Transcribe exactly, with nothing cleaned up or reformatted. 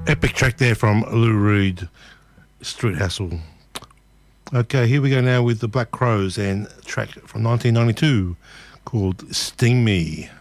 Epic track there from Lou Reed, Street Hustle. Okay, here we go now with the Black Crowes and a track from nineteen ninety-two called Sting Me.